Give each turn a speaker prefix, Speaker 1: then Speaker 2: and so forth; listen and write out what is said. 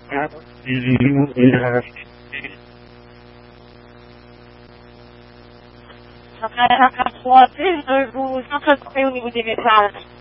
Speaker 1: Só que a sua 3, 2, 1, 5, 1, 1, 1,